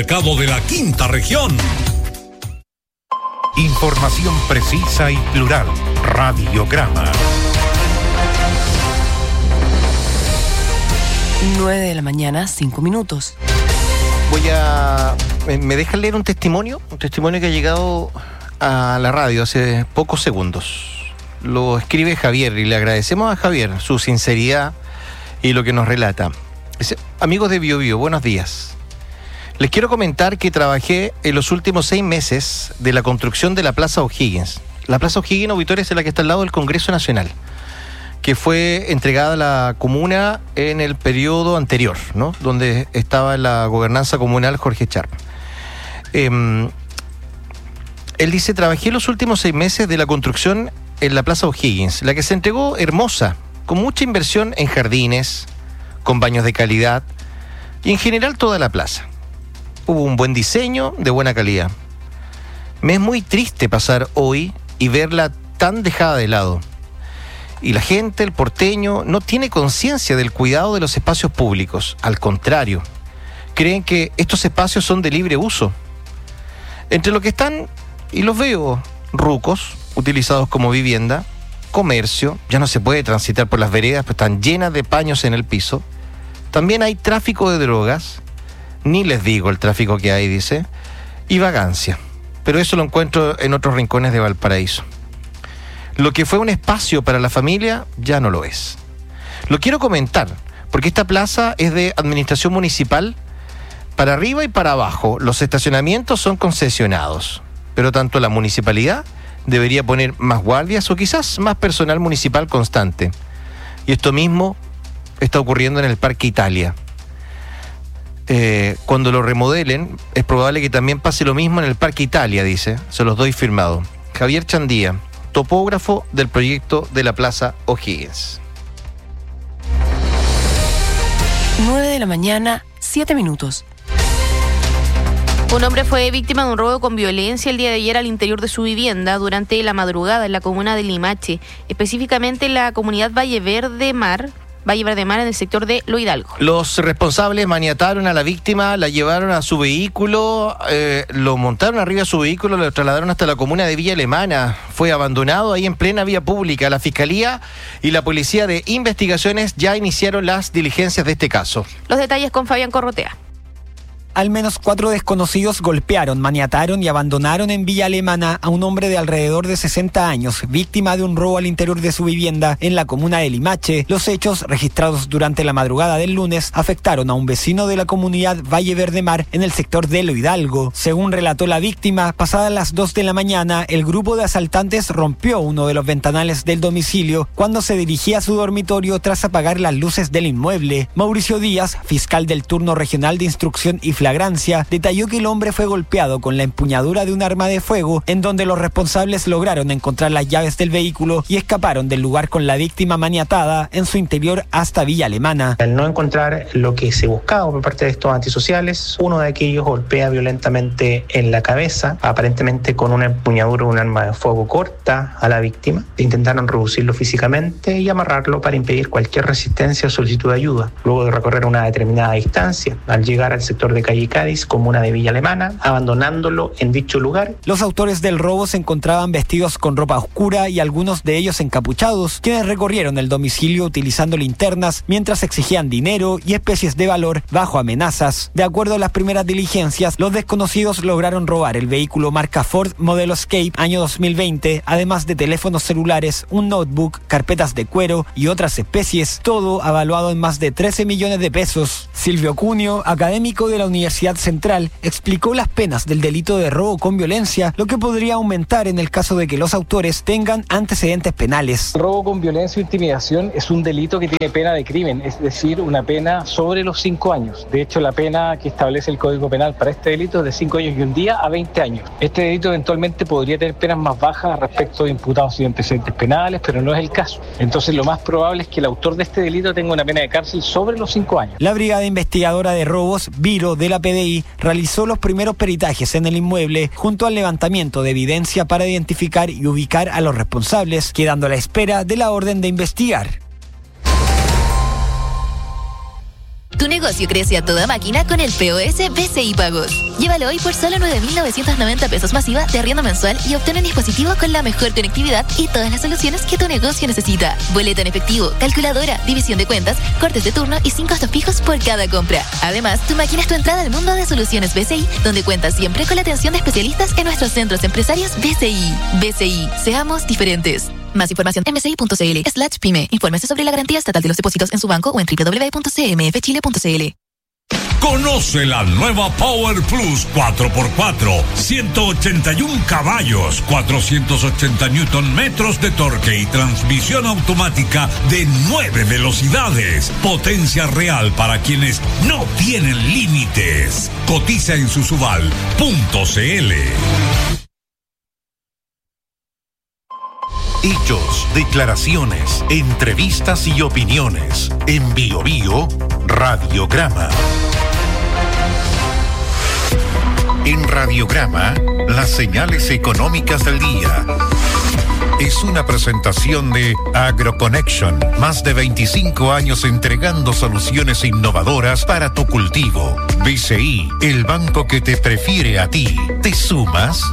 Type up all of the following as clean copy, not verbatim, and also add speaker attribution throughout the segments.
Speaker 1: Mercado de la Quinta Región.
Speaker 2: Información precisa y plural. Radiograma.
Speaker 3: 9:05 a.m.
Speaker 4: ¿Me dejan leer un testimonio? Un testimonio que ha llegado a la radio hace pocos segundos. Lo escribe Javier y le agradecemos a Javier su sinceridad y lo que nos relata. Dice: amigos de BioBio, buenos días. Les quiero comentar que trabajé en los últimos 6 meses de la construcción de la Plaza O'Higgins. La Plaza O'Higgins, auditores, es la que está al lado del Congreso Nacional, que fue entregada a la comuna en el periodo anterior, ¿no? Donde estaba en la gobernanza comunal Jorge Charp. Él dice: trabajé los últimos 6 meses de la construcción en la Plaza O'Higgins, la que se entregó hermosa, con mucha inversión en jardines, con baños de calidad y en general toda la plaza. Hubo un buen diseño de buena calidad. Me es muy triste pasar hoy y verla tan dejada de lado. Y la gente, el porteño, no tiene conciencia del cuidado de los espacios públicos. Al contrario, creen que estos espacios son de libre uso. Entre lo que están, y los veo, rucos, utilizados como vivienda, comercio, ya no se puede transitar por las veredas, pues están llenas de paños en el piso. También hay tráfico de drogas, ni les digo el tráfico que hay, dice, y vagancia. Pero eso lo encuentro en otros rincones de Valparaíso. Lo que fue un espacio para la familia ya no lo es. Lo quiero comentar, porque esta plaza es de administración municipal para arriba y para abajo. Los estacionamientos son concesionados, pero tanto la municipalidad debería poner más guardias o quizás más personal municipal constante. Y esto mismo está ocurriendo en el Parque Italia. Cuando lo remodelen, es probable que también pase lo mismo en el Parque Italia, dice. Se los doy firmado. Javier Chandía, topógrafo del proyecto de la Plaza O'Higgins.
Speaker 3: 9:07 a.m.
Speaker 5: Un hombre fue víctima de un robo con violencia el día de ayer al interior de su vivienda durante la madrugada en la comuna de Limache, específicamente en la comunidad Valle Verde Mar en el sector de Lo Hidalgo.
Speaker 4: Los responsables maniataron a la víctima, la llevaron a su vehículo, lo montaron arriba de su vehículo, lo trasladaron hasta la comuna de Villa Alemana. Fue abandonado ahí en plena vía pública. La Fiscalía y la Policía de Investigaciones ya iniciaron las diligencias de este caso.
Speaker 5: Los detalles con Fabián Corrotea.
Speaker 6: Al menos 4 desconocidos golpearon, maniataron y abandonaron en Villa Alemana a un hombre de alrededor de 60 años, víctima de un robo al interior de su vivienda en la comuna de Limache. Los hechos, registrados durante la madrugada del lunes, afectaron a un vecino de la comunidad Valle Verde Mar en el sector de Lo Hidalgo. Según relató la víctima, pasadas las 2 de la mañana, el grupo de asaltantes rompió uno de los ventanales del domicilio cuando se dirigía a su dormitorio tras apagar las luces del inmueble. Mauricio Díaz, fiscal del turno regional de instrucción y flagrancia, detalló que el hombre fue golpeado con la empuñadura de un arma de fuego, en donde los responsables lograron encontrar las llaves del vehículo y escaparon del lugar con la víctima maniatada en su interior hasta Villa Alemana.
Speaker 7: Al no encontrar lo que se buscaba por parte de estos antisociales, uno de aquellos golpea violentamente en la cabeza, aparentemente con una empuñadura o un arma de fuego corta a la víctima. Intentaron reducirlo físicamente y amarrarlo para impedir cualquier resistencia o solicitud de ayuda. Luego de recorrer una determinada distancia, al llegar al sector de Calle Cádiz, comuna de Villa Alemana, abandonándolo en dicho lugar.
Speaker 6: Los autores del robo se encontraban vestidos con ropa oscura y algunos de ellos encapuchados, quienes recorrieron el domicilio utilizando linternas mientras exigían dinero y especies de valor bajo amenazas. De acuerdo a las primeras diligencias, los desconocidos lograron robar el vehículo marca Ford modelo Escape año 2020, además de teléfonos celulares, un notebook, carpetas de cuero y otras especies, todo avaluado en más de 13 millones de pesos. Silvio Cunio, académico de la Universidad Central, explicó las penas del delito de robo con violencia, lo que podría aumentar en el caso de que los autores tengan antecedentes penales.
Speaker 8: El robo con violencia o intimidación es un delito que tiene pena de crimen, es decir, una pena sobre los 5 años. De hecho, la pena que establece el Código Penal para este delito es de 5 años y un día a 20 años. Este delito eventualmente podría tener penas más bajas respecto de imputados sin antecedentes penales, pero no es el caso. Entonces, lo más probable es que el autor de este delito tenga una pena de cárcel sobre los 5 años.
Speaker 6: La Brigada Investigadora de Robos, Viro, de la PDI, realizó los primeros peritajes en el inmueble junto al levantamiento de evidencia para identificar y ubicar a los responsables, quedando a la espera de la orden de investigar.
Speaker 9: Tu negocio crece a toda máquina con el POS BCI Pagos. Llévalo hoy por solo 9.990 pesos masiva de arriendo mensual y obtén un dispositivo con la mejor conectividad y todas las soluciones que tu negocio necesita. Boleta en efectivo, calculadora, división de cuentas, cortes de turno y 5 costos fijos por cada compra. Además, tu máquina es tu entrada al mundo de soluciones BCI, donde cuentas siempre con la atención de especialistas en nuestros centros empresarios BCI. BCI, seamos diferentes. Más información en bci.cl/pyme. Infórmese sobre la garantía estatal de los depósitos en su banco o en www.cmfchile.cl.
Speaker 1: Conoce la nueva Power Plus 4x4, 181 caballos, 480 Newton metros de torque y transmisión automática de 9 velocidades. Potencia real para quienes no tienen límites. Cotiza en susubal.cl.
Speaker 2: Hechos, declaraciones, entrevistas y opiniones. En Bio Bio, Radiograma. En Radiograma, las señales económicas del día. Es una presentación de AgroConnection. Más de 25 años entregando soluciones innovadoras para tu cultivo. BCI, el banco que te prefiere a ti. ¿Te sumas?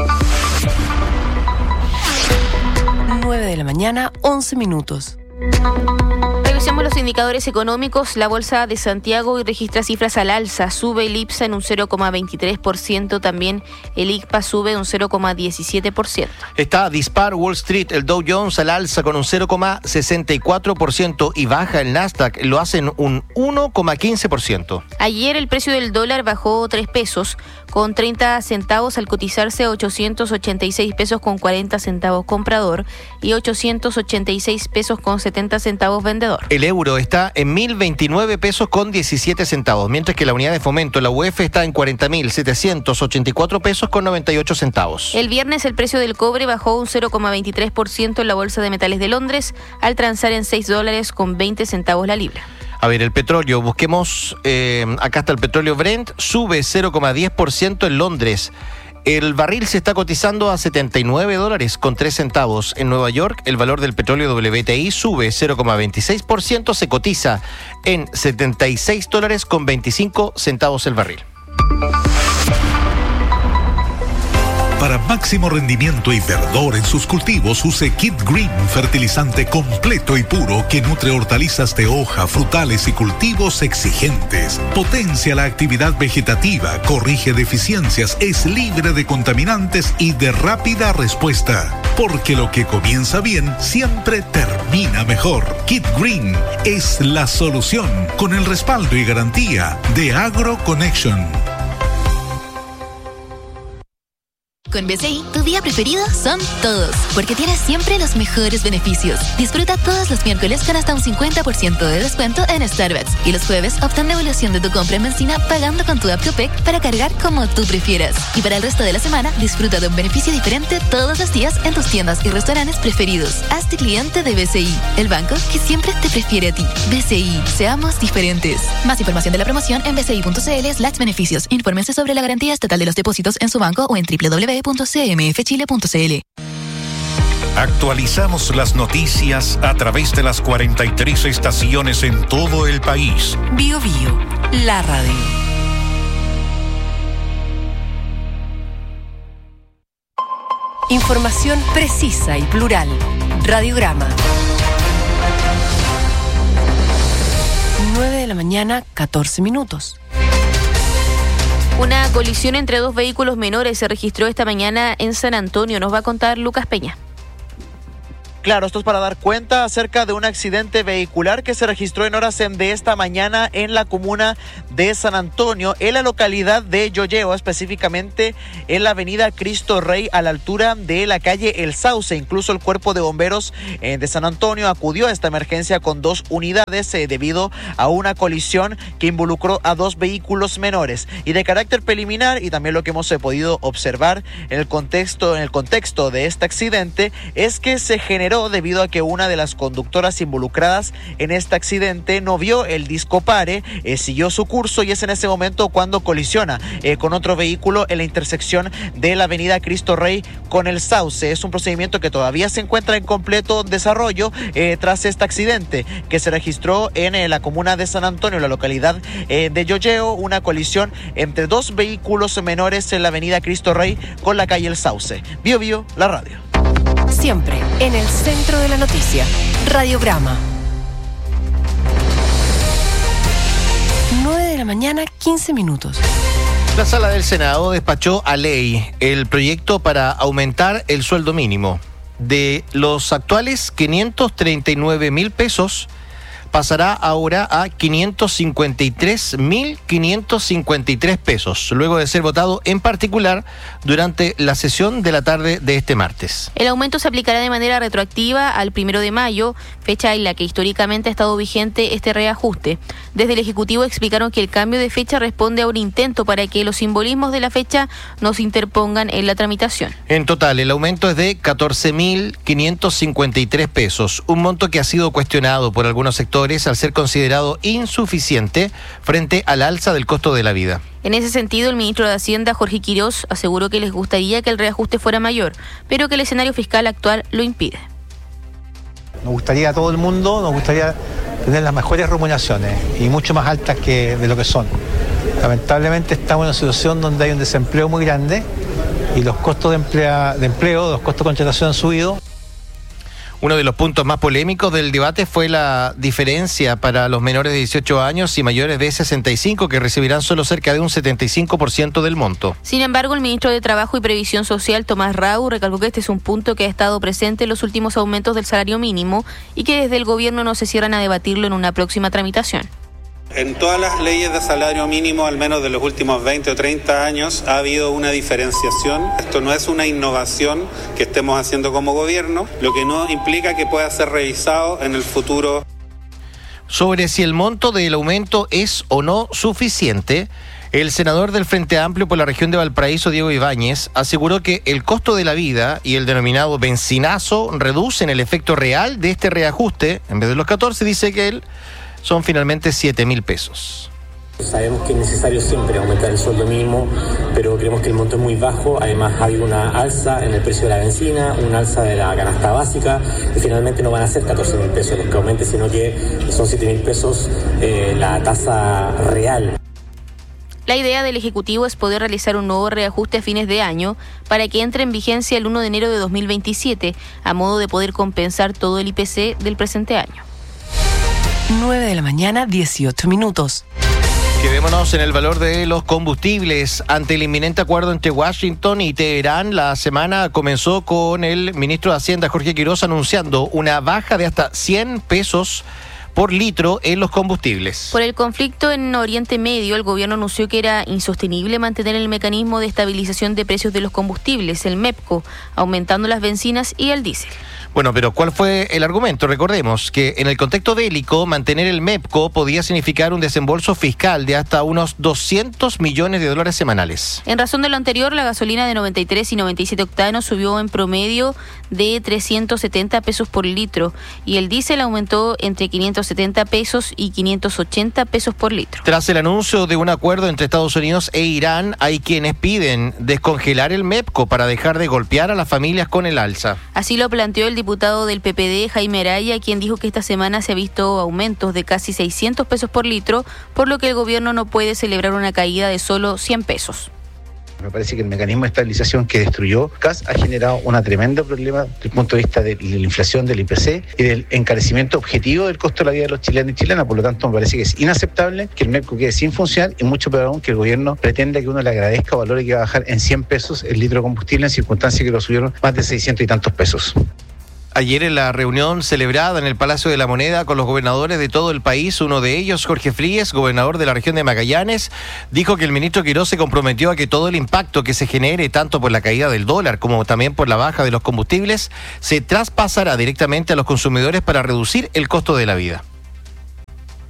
Speaker 3: 9 de la mañana, 11 minutos.
Speaker 5: Revisemos los indicadores económicos. La Bolsa de Santiago registra cifras al alza. Sube el IPSA en un 0,23%. También el ICPA sube un 0,17%.
Speaker 4: Está dispar Wall Street. El Dow Jones al alza con un 0,64% y baja el Nasdaq. Lo hacen un 1,15%.
Speaker 5: Ayer el precio del dólar bajó 3 pesos con 30 centavos al cotizarse a 886 pesos con 40 centavos comprador y 886 pesos con 70 centavos vendedor.
Speaker 4: El euro está en 1.029 pesos con 17 centavos, mientras que la unidad de fomento, la UF, está en 40.784 pesos con 98 centavos.
Speaker 5: El viernes el precio del cobre bajó un 0,23% en la Bolsa de Metales de Londres al transar en $6 con 20 centavos la libra.
Speaker 4: A ver, el petróleo, busquemos, acá está el petróleo Brent, sube 0,10% en Londres. El barril se está cotizando a $79 con 3 centavos. En Nueva York, el valor del petróleo WTI sube 0,26%, se cotiza en $76 con 25 centavos el barril.
Speaker 1: Para máximo rendimiento y verdor en sus cultivos, use Kit Green, fertilizante completo y puro que nutre hortalizas de hoja, frutales y cultivos exigentes. Potencia la actividad vegetativa, corrige deficiencias, es libre de contaminantes y de rápida respuesta. Porque lo que comienza bien siempre termina mejor. Kit Green es la solución con el respaldo y garantía de AgroConnection.
Speaker 9: Con BCI, tu día preferido son todos, porque tienes siempre los mejores beneficios. Disfruta todos los miércoles con hasta un 50% de descuento en Starbucks. Y los jueves, obtén devolución de tu compra en benzina pagando con tu app Copec para cargar como tú prefieras. Y para el resto de la semana, disfruta de un beneficio diferente todos los días en tus tiendas y restaurantes preferidos. Hazte cliente de BCI, el banco que siempre te prefiere a ti. BCI, seamos diferentes. Más información de la promoción en bci.cl/beneficios. Infórmense sobre la garantía estatal de los depósitos en su banco o en www.cmfchile.cl.
Speaker 2: Actualizamos las noticias a través de las 43 estaciones en todo el país.
Speaker 3: Bio Bio, la radio. Información precisa y plural. Radiograma. 9 de la mañana, 14 minutos.
Speaker 5: Una colisión entre dos vehículos menores se registró esta mañana en San Antonio. Nos va a contar Lucas Peña.
Speaker 10: Claro, esto es para dar cuenta acerca de un accidente vehicular que se registró en horas de esta mañana en la comuna de San Antonio, en la localidad de Yoyeo, específicamente en la avenida Cristo Rey, a la altura de la calle El Sauce. Incluso el cuerpo de bomberos de San Antonio acudió a esta emergencia con 2 unidades debido a una colisión que involucró a 2 vehículos menores. Y de carácter preliminar, y también lo que hemos podido observar en el contexto de este accidente, es que se generó generó debido a que una de las conductoras involucradas en este accidente no vio el disco pare, siguió su curso y es en ese momento cuando colisiona con otro vehículo en la intersección de la avenida Cristo Rey con el Sauce. Es un procedimiento que todavía se encuentra en completo desarrollo tras este accidente que se registró en la comuna de San Antonio, la localidad de Yoyeo, una colisión entre dos vehículos menores en la avenida Cristo Rey con la calle El Sauce. Bio Bio, la radio.
Speaker 3: Siempre en el centro de la noticia. Radiograma. 9 de la mañana, 15 minutos.
Speaker 4: La Sala del Senado despachó a ley el proyecto para aumentar el sueldo mínimo. De los actuales 539.000 pesos, pasará ahora a 553.553 pesos, luego de ser votado en particular durante la sesión de la tarde de este martes.
Speaker 5: El aumento se aplicará de manera retroactiva al 1 de mayo, fecha en la que históricamente ha estado vigente este reajuste. Desde el Ejecutivo explicaron que el cambio de fecha responde a un intento para que los simbolismos de la fecha no se interpongan en la tramitación.
Speaker 4: En total, el aumento es de 14.553 pesos, un monto que ha sido cuestionado por algunos sectores al ser considerado insuficiente frente al alza del costo de la vida.
Speaker 5: En ese sentido, el ministro de Hacienda, Jorge Quirós, aseguró que les gustaría que el reajuste fuera mayor, pero que el escenario fiscal actual lo impide.
Speaker 11: Nos gustaría a todo el mundo, nos gustaría tener las mejores remuneraciones y mucho más altas que de lo que son. Lamentablemente estamos en una situación donde hay un desempleo muy grande y los costos de empleo, los costos de contratación han subido.
Speaker 4: Uno de los puntos más polémicos del debate fue la diferencia para los menores de 18 años y mayores de 65, que recibirán solo cerca de un 75% del monto.
Speaker 5: Sin embargo, el ministro de Trabajo y Previsión Social, Tomás Rau, recalcó que este es un punto que ha estado presente en los últimos aumentos del salario mínimo y que desde el gobierno no se cierran a debatirlo en una próxima tramitación.
Speaker 12: En todas las leyes de salario mínimo, al menos de los últimos 20 o 30 años, ha habido una diferenciación. Esto no es una innovación que estemos haciendo como gobierno, lo que no implica que pueda ser revisado en el futuro.
Speaker 4: Sobre si el monto del aumento es o no suficiente, el senador del Frente Amplio por la región de Valparaíso, Diego Ibáñez, aseguró que el costo de la vida y el denominado benzinazo reducen el efecto real de este reajuste. En vez de los 14, dice que él son finalmente 7.000 pesos.
Speaker 13: Sabemos que es necesario siempre aumentar el sueldo mínimo, pero creemos que el monto es muy bajo. Además hay una alza en el precio de la benzina, una alza de la canasta básica, y finalmente no van a ser 14.000 pesos los que aumente, sino que son 7.000 pesos la tasa real.
Speaker 5: La idea del Ejecutivo es poder realizar un nuevo reajuste a fines de año para que entre en vigencia el 1 de enero de 2027, a modo de poder compensar todo el IPC del presente año.
Speaker 3: 9 de la mañana, 18 minutos.
Speaker 4: Quedémonos en el valor de los combustibles. Ante el inminente acuerdo entre Washington y Teherán, la semana comenzó con el ministro de Hacienda, Jorge Quirós, anunciando una baja de hasta 100 pesos por litro en los combustibles.
Speaker 5: Por el conflicto en Oriente Medio, el gobierno anunció que era insostenible mantener el mecanismo de estabilización de precios de los combustibles, el MEPCO, aumentando las bencinas y el diésel.
Speaker 4: Bueno, pero ¿cuál fue el argumento? Recordemos que en el contexto bélico, mantener el MEPCO podía significar un desembolso fiscal de hasta unos $200 millones semanales.
Speaker 5: En razón de lo anterior, la gasolina de 93 y 97 octanos subió en promedio de 370 pesos por litro y el diésel aumentó entre 570 pesos y 580 pesos por litro.
Speaker 4: Tras el anuncio de un acuerdo entre Estados Unidos e Irán, hay quienes piden descongelar el MEPCO para dejar de golpear a las familias con el alza.
Speaker 5: Así lo planteó el diputado del PPD, Jaime Araya, quien dijo que esta semana se ha visto aumentos de casi 600 pesos por litro, por lo que el gobierno no puede celebrar una caída de solo 100 pesos.
Speaker 14: Me parece que el mecanismo de estabilización que destruyó CAS ha generado un tremendo problema desde el punto de vista de la inflación del IPC y del encarecimiento objetivo del costo de la vida de los chilenos y chilenas. Por lo tanto, me parece que es inaceptable que el MEPCO quede sin funcionar y mucho peor aún que el gobierno pretenda que uno le agradezca o valore que va a bajar en 100 pesos el litro de combustible en circunstancias que lo subieron más de 600 y tantos pesos.
Speaker 4: Ayer en la reunión celebrada en el Palacio de la Moneda con los gobernadores de todo el país, uno de ellos, Jorge Fríes, gobernador de la región de Magallanes, dijo que el ministro Quirós se comprometió a que todo el impacto que se genere, tanto por la caída del dólar como también por la baja de los combustibles, se traspasará directamente a los consumidores para reducir el costo de la vida.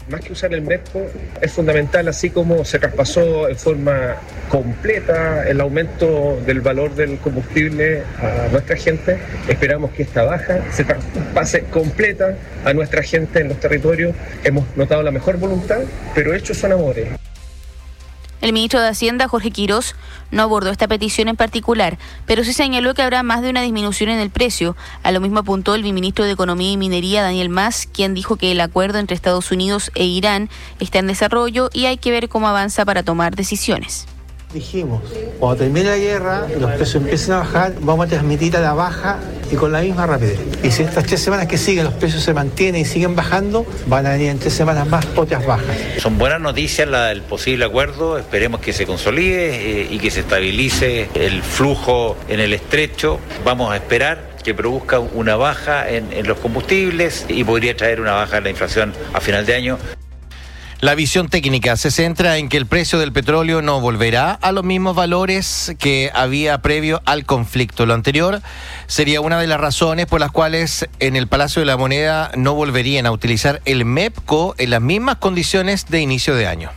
Speaker 15: Más que usar el MEPCO, es fundamental, así como se traspasó en forma completa el aumento del valor del combustible a nuestra gente, esperamos que esta baja se traspase completa a nuestra gente en los territorios. Hemos notado la mejor voluntad, pero hechos son amores.
Speaker 5: El ministro de Hacienda, Jorge Quirós, no abordó esta petición en particular, pero sí señaló que habrá más de una disminución en el precio. A lo mismo apuntó el viceministro de Economía y Minería, Daniel Mas, quien dijo que el acuerdo entre Estados Unidos e Irán está en desarrollo y hay que ver cómo avanza para tomar decisiones.
Speaker 11: Dijimos, cuando termine la guerra, los precios empiecen a bajar, vamos a transmitir a la baja y con la misma rapidez. Y si estas 3 semanas que siguen los precios se mantienen y siguen bajando, van a venir en 3 semanas más otras bajas.
Speaker 16: Son buenas noticias el posible acuerdo, esperemos que se consolide y que se estabilice el flujo en el estrecho. Vamos a esperar que produzca una baja en los combustibles y podría traer una baja en la inflación a final de año.
Speaker 4: La visión técnica se centra en que el precio del petróleo no volverá a los mismos valores que había previo al conflicto. Lo anterior sería una de las razones por las cuales en el Palacio de la Moneda no volverían a utilizar el MEPCO en las mismas condiciones de inicio de año.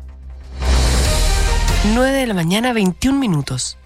Speaker 3: 9:21 a.m.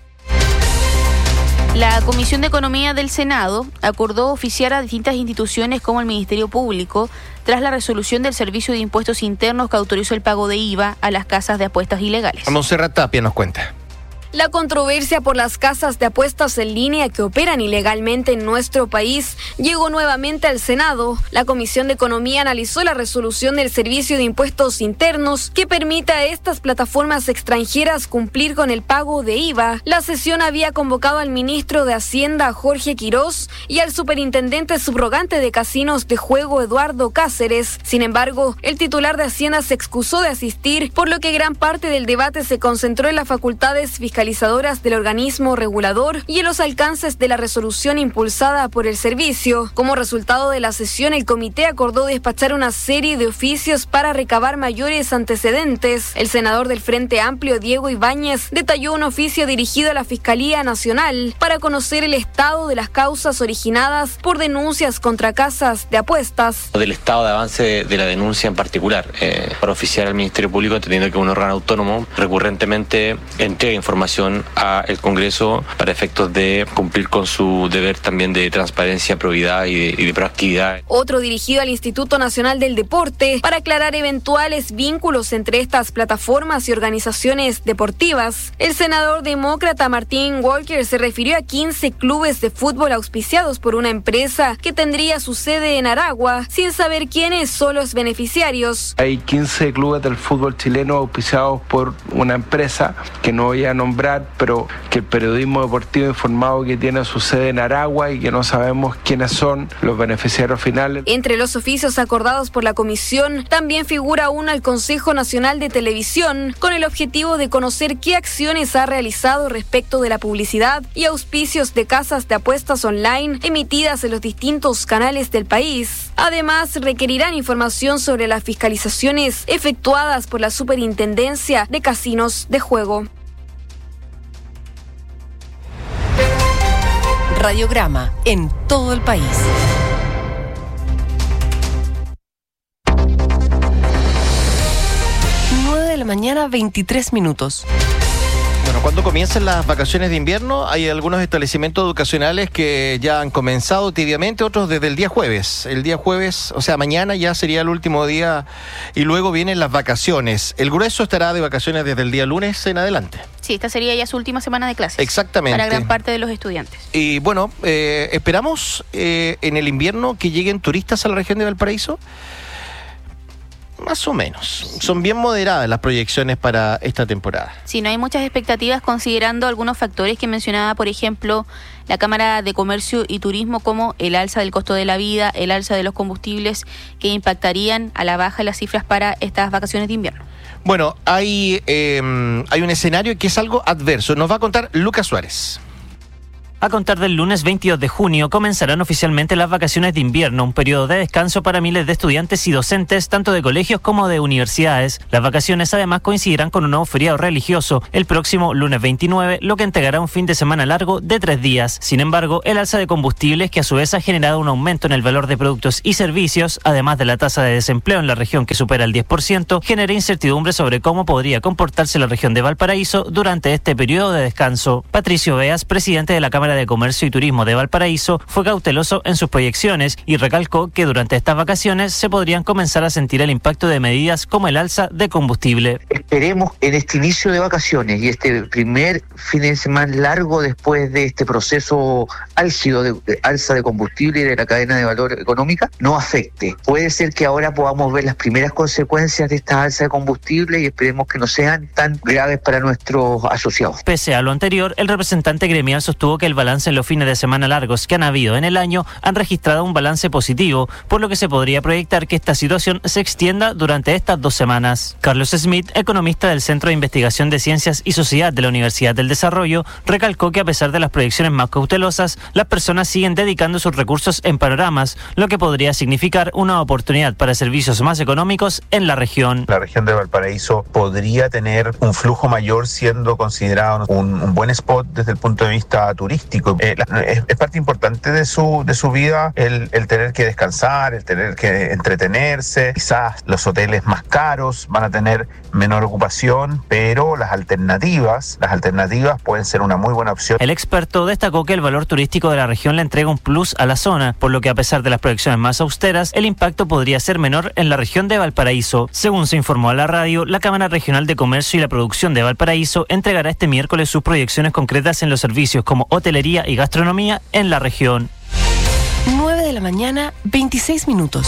Speaker 5: La Comisión de Economía del Senado acordó oficiar a distintas instituciones como el Ministerio Público tras la resolución del Servicio de Impuestos Internos que autorizó el pago de IVA a las casas de apuestas ilegales.
Speaker 4: Montserrat Tapia nos cuenta.
Speaker 17: La controversia por las casas de apuestas en línea que operan ilegalmente en nuestro país llegó nuevamente al Senado. La Comisión de Economía analizó la resolución del Servicio de Impuestos Internos que permite a estas plataformas extranjeras cumplir con el pago de IVA. La sesión había convocado al ministro de Hacienda, Jorge Quirós, y al superintendente subrogante de casinos de juego, Eduardo Cáceres. Sin embargo, el titular de Hacienda se excusó de asistir, por lo que gran parte del debate se concentró en las facultades fiscalizadoras del organismo regulador y en los alcances de la resolución impulsada por el servicio. Como resultado de la sesión, el comité acordó despachar una serie de oficios para recabar mayores antecedentes. El senador del Frente Amplio, Diego Ibáñez, detalló un oficio dirigido a la Fiscalía Nacional para conocer el estado de las causas originadas por denuncias contra casas de apuestas.
Speaker 18: Del estado de avance de la denuncia en particular, para oficiar al Ministerio Público, entendiendo que un órgano autónomo recurrentemente entrega información al Congreso para efectos de cumplir con su deber también de transparencia, probidad y de proactividad.
Speaker 17: Otro dirigido al Instituto Nacional del Deporte para aclarar eventuales vínculos entre estas plataformas y organizaciones deportivas. El senador demócrata Martin Walker se refirió a 15 clubes de fútbol auspiciados por una empresa que tendría su sede en Aragua, sin saber quiénes son los beneficiarios.
Speaker 19: Hay 15 clubes del fútbol chileno auspiciados por una empresa que no voy a nombrar, pero que el periodismo deportivo ha informado que tiene su sede en Aragua y que no sabemos quiénes son los beneficiarios finales.
Speaker 17: Entre los oficios acordados por la comisión también figura uno al Consejo Nacional de Televisión, con el objetivo de conocer qué acciones ha realizado respecto de la publicidad y auspicios de casas de apuestas online emitidas en los distintos canales del país. Además, requerirán información sobre las fiscalizaciones efectuadas por la Superintendencia de Casinos de Juego.
Speaker 3: Radiograma en todo el país. 9:23 a.m.
Speaker 4: Bueno, cuando comiencen las vacaciones de invierno, hay algunos establecimientos educacionales que ya han comenzado tibiamente, otros desde el día jueves. El día jueves, o sea, mañana ya sería el último día y luego vienen las vacaciones. El grueso estará de vacaciones desde el día lunes en adelante.
Speaker 5: Sí, esta sería ya su última semana de clases.
Speaker 4: Exactamente.
Speaker 5: Para gran parte de los estudiantes.
Speaker 4: Y bueno, esperamos en el invierno que lleguen turistas a la región de Valparaíso. Más o menos. Son bien moderadas las proyecciones para esta temporada.
Speaker 5: Sí, no hay muchas expectativas considerando algunos factores que mencionaba, por ejemplo, la Cámara de Comercio y Turismo, como el alza del costo de la vida, el alza de los combustibles, que impactarían a la baja las cifras para estas vacaciones de invierno.
Speaker 4: Bueno, hay un escenario que es algo adverso. Nos va a contar Lucas Suárez.
Speaker 20: A contar del lunes 22 de junio comenzarán oficialmente las vacaciones de invierno, un periodo de descanso para miles de estudiantes y docentes, tanto de colegios como de universidades. Las vacaciones además coincidirán con un nuevo feriado religioso, el próximo lunes 29, lo que entregará un fin de semana largo de 3 días. Sin embargo, el alza de combustibles, que a su vez ha generado un aumento en el valor de productos y servicios, además de la tasa de desempleo en la región que supera el 10%, genera incertidumbre sobre cómo podría comportarse la región de Valparaíso durante este periodo de descanso. Patricio Beas, presidente de la Cámara de Comercio y Turismo de Valparaíso, fue cauteloso en sus proyecciones y recalcó que durante estas vacaciones se podrían comenzar a sentir el impacto de medidas como el alza de combustible.
Speaker 21: Esperemos en este inicio de vacaciones y este primer fin de semana largo después de este proceso álgido de alza de combustible y de la cadena de valor económica no afecte. Puede ser que ahora podamos ver las primeras consecuencias de esta alza de combustible y esperemos que no sean tan graves para nuestros asociados.
Speaker 20: Pese a lo anterior, el representante gremial sostuvo que el balance en los fines de semana largos que han habido en el año han registrado un balance positivo, por lo que se podría proyectar que esta situación se extienda durante estas 2 semanas. Carlos Smith, economista del Centro de Investigación de Ciencias y Sociedad de la Universidad del Desarrollo, recalcó que a pesar de las proyecciones más cautelosas, las personas siguen dedicando sus recursos en panoramas, lo que podría significar una oportunidad para servicios más económicos en la región.
Speaker 22: La región de Valparaíso podría tener un flujo mayor, siendo considerado un buen spot desde el punto de vista turístico. Es parte importante de su vida el tener que descansar, el tener que entretenerse. Quizás los hoteles más caros van a tener menor ocupación, pero las alternativas pueden ser una muy buena opción.
Speaker 20: El experto destacó que el valor turístico de la región le entrega un plus a la zona, por lo que a pesar de las proyecciones más austeras, el impacto podría ser menor en la región de Valparaíso. Según se informó a la radio, la Cámara Regional de Comercio y la Producción de Valparaíso entregará este miércoles sus proyecciones concretas en los servicios como hotelería y gastronomía en la región.
Speaker 3: 9 de la mañana, 26 minutos.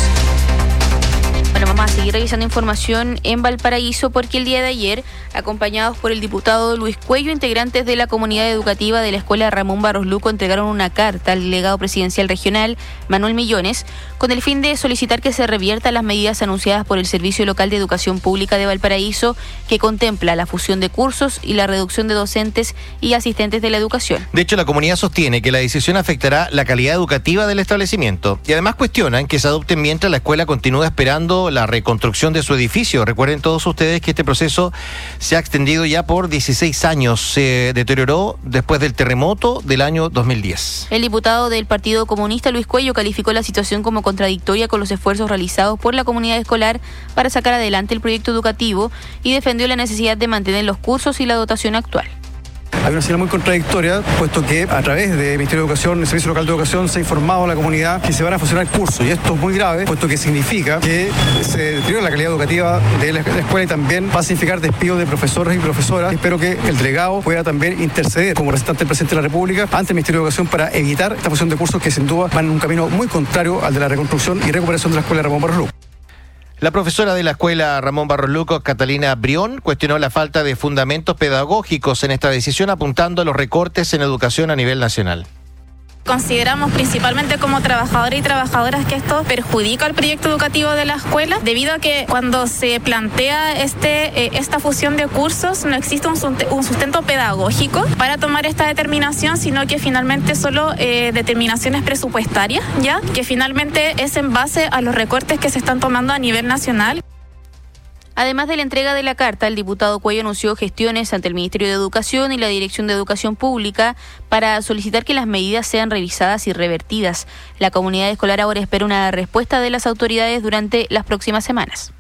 Speaker 5: Bueno, vamos a seguir revisando información en Valparaíso porque el día de ayer, acompañados por el diputado Luis Cuello, integrantes de la comunidad educativa de la Escuela Ramón Barros Luco entregaron una carta al delegado presidencial regional, Manuel Millones, con el fin de solicitar que se reviertan las medidas anunciadas por el Servicio Local de Educación Pública de Valparaíso, que contempla la fusión de cursos y la reducción de docentes y asistentes de la educación.
Speaker 4: De hecho, la comunidad sostiene que la decisión afectará la calidad educativa del establecimiento y además cuestionan que se adopten mientras la escuela continúa esperando la reconstrucción de su edificio. Recuerden todos ustedes que este proceso se ha extendido ya por 16 años. Se deterioró después del terremoto del año 2010.
Speaker 5: El diputado del Partido Comunista, Luis Cuello, calificó la situación como contradictoria con los esfuerzos realizados por la comunidad escolar para sacar adelante el proyecto educativo y defendió la necesidad de mantener los cursos y la dotación actual.
Speaker 23: Hay una señal muy contradictoria, puesto que a través del Ministerio de Educación, el Servicio Local de Educación, se ha informado a la comunidad que se van a fusionar cursos. Y esto es muy grave, puesto que significa que se deteriora la calidad educativa de la escuela y también va a significar despido de profesores y profesoras. Espero que el delegado pueda también interceder como representante del presidente de la República ante el Ministerio de Educación para evitar esta fusión de cursos que sin duda van en un camino muy contrario al de la reconstrucción y recuperación de la Escuela Ramón Barros Luco.
Speaker 4: La profesora de la Escuela Ramón Barros Luco, Catalina Brión, cuestionó la falta de fundamentos pedagógicos en esta decisión, apuntando a los recortes en educación a nivel nacional.
Speaker 24: Consideramos principalmente como trabajadores y trabajadoras que esto perjudica el proyecto educativo de la escuela, debido a que cuando se plantea esta fusión de cursos no existe un sustento pedagógico para tomar esta determinación, sino que finalmente solo determinaciones presupuestarias, ya que finalmente es en base a los recortes que se están tomando a nivel nacional.
Speaker 5: Además de la entrega de la carta, el diputado Cuello anunció gestiones ante el Ministerio de Educación y la Dirección de Educación Pública para solicitar que las medidas sean revisadas y revertidas. La comunidad escolar ahora espera una respuesta de las autoridades durante las próximas semanas.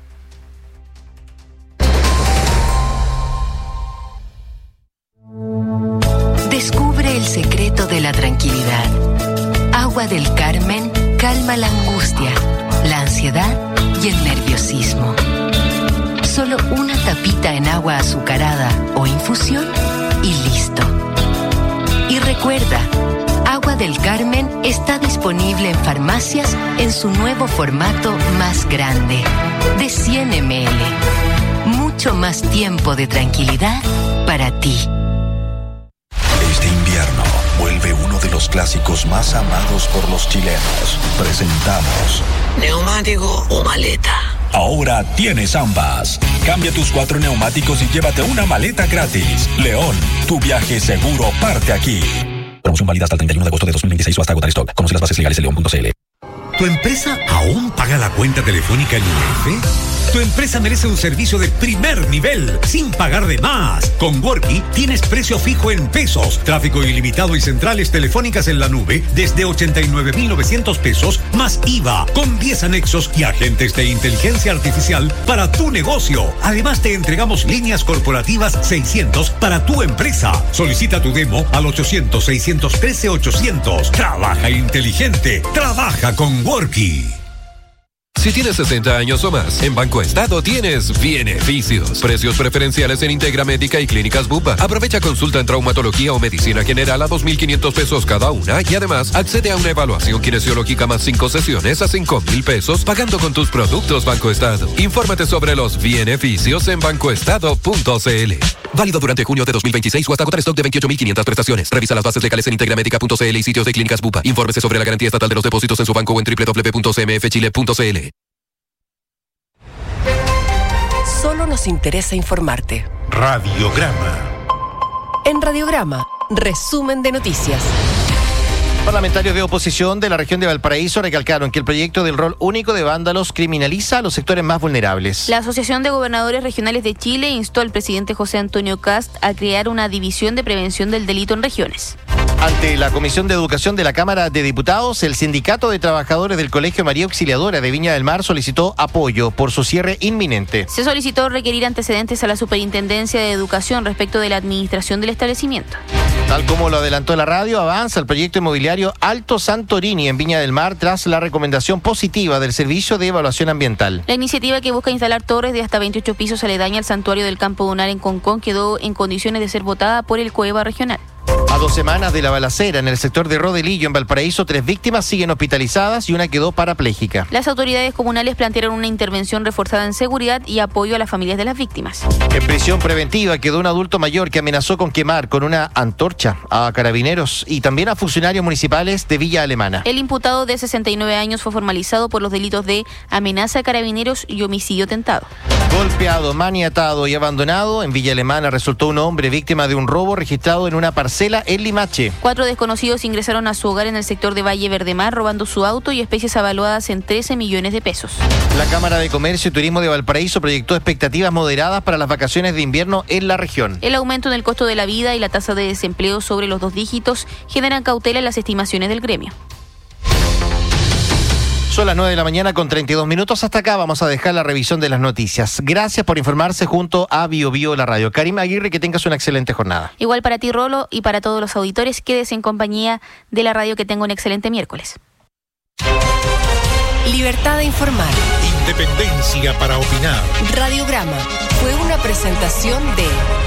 Speaker 25: Descubre el secreto de la tranquilidad. Agua del Carmen calma la angustia, la ansiedad y el nerviosismo. Solo una tapita en agua azucarada o infusión y listo. Y recuerda, Agua del Carmen está disponible en farmacias en su nuevo formato más grande, de 100 ml. Mucho más tiempo de tranquilidad para ti.
Speaker 1: Este invierno vuelve uno de los clásicos más amados por los chilenos. Presentamos
Speaker 26: ¿neumático o maleta?
Speaker 1: Ahora tienes ambas. Cambia tus 4 neumáticos y llévate una maleta gratis. León, tu viaje seguro parte aquí.
Speaker 2: Promoción válida hasta el 31 de agosto de 2026 o hasta agotar stock. Conoce las bases legales en leon.cl.
Speaker 6: ¿Tu empresa aún paga la cuenta telefónica en UF? Tu empresa merece un servicio de primer nivel, sin pagar de más. Con Worky tienes precio fijo en pesos, tráfico ilimitado y centrales telefónicas en la nube desde 89.900 pesos más IVA, con 10 anexos y agentes de inteligencia artificial para tu negocio. Además te entregamos líneas corporativas 600 para tu empresa. Solicita tu demo al 800-613-800. Trabaja inteligente, trabaja con Worky.
Speaker 7: Si tienes 60 años o más, en Banco Estado tienes beneficios. Precios preferenciales en Integra Médica y Clínicas Bupa. Aprovecha consulta en traumatología o medicina general a 2.500 pesos cada una y además accede a una evaluación kinesiológica más 5 sesiones a 5.000 pesos pagando con tus productos Banco Estado. Infórmate sobre los beneficios en bancoestado.cl. Válido durante junio de 2026 o hasta agotar stock de 28.500 prestaciones. Revisa las bases legales en integramedica.cl y sitios de Clínicas Bupa. Infórmese sobre la garantía estatal de los depósitos en su banco o en www.cmfchile.cl.
Speaker 3: Solo nos interesa informarte.
Speaker 1: Radiograma.
Speaker 3: En Radiograma, resumen de noticias.
Speaker 4: Parlamentarios de oposición de la región de Valparaíso recalcaron que el proyecto del rol único de vándalos criminaliza a los sectores más vulnerables.
Speaker 5: La Asociación de Gobernadores Regionales de Chile instó al presidente José Antonio Kast a crear una división de prevención del delito en regiones.
Speaker 4: Ante la Comisión de Educación de la Cámara de Diputados, el Sindicato de Trabajadores del Colegio María Auxiliadora de Viña del Mar solicitó apoyo por su cierre inminente.
Speaker 5: Se solicitó requerir antecedentes a la Superintendencia de Educación respecto de la administración del establecimiento.
Speaker 4: Tal como lo adelantó la radio, avanza el proyecto inmobiliario Alto Santorini en Viña del Mar tras la recomendación positiva del Servicio de Evaluación Ambiental.
Speaker 5: La iniciativa, que busca instalar torres de hasta 28 pisos aledaña al santuario del Campo Dunar en Concón, quedó en condiciones de ser votada por el COEVA regional.
Speaker 4: A 2 semanas de la balacera en el sector de Rodelillo, en Valparaíso, 3 víctimas siguen hospitalizadas y una quedó parapléjica.
Speaker 5: Las autoridades comunales plantearon una intervención reforzada en seguridad y apoyo a las familias de las víctimas.
Speaker 4: En prisión preventiva quedó un adulto mayor que amenazó con quemar con una antorcha a carabineros y también a funcionarios municipales de Villa Alemana.
Speaker 5: El imputado de 69 años fue formalizado por los delitos de amenaza a carabineros y homicidio tentado.
Speaker 4: Golpeado, maniatado y abandonado, en Villa Alemana resultó un hombre víctima de un robo registrado en una parcela en Limache.
Speaker 5: 4 desconocidos ingresaron a su hogar en el sector de Valle Verdemar robando su auto y especies avaluadas en 13 millones de pesos.
Speaker 4: La Cámara de Comercio y Turismo de Valparaíso proyectó expectativas moderadas para las vacaciones de invierno en la región.
Speaker 5: El aumento en el costo de la vida y la tasa de desempleo sobre los 2 dígitos generan cautela en las estimaciones del gremio.
Speaker 4: Son las 9 de la mañana con 32 minutos. Hasta acá vamos a dejar la revisión de las noticias. Gracias por informarse junto a BioBio la radio. Karim Aguirre, que tengas una excelente jornada.
Speaker 5: Igual para ti, Rolo, y para todos los auditores, quédese en compañía de la radio. Que tenga un excelente miércoles.
Speaker 3: Libertad de informar.
Speaker 1: Independencia para opinar.
Speaker 3: Radiograma fue una presentación de...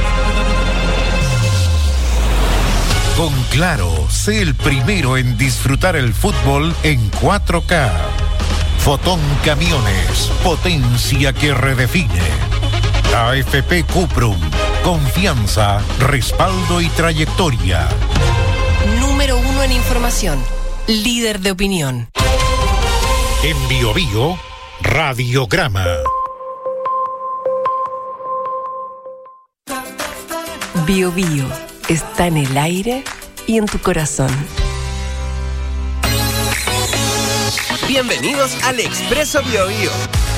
Speaker 1: Con Claro, sé el primero en disfrutar el fútbol en 4K. Fotón Camiones, potencia que redefine. AFP Cuprum, confianza, respaldo y trayectoria.
Speaker 3: Número 1 en información, líder de opinión.
Speaker 1: En BioBio, Radiograma.
Speaker 3: BioBio está en el aire y en tu corazón.
Speaker 8: Bienvenidos al Expreso BioBio,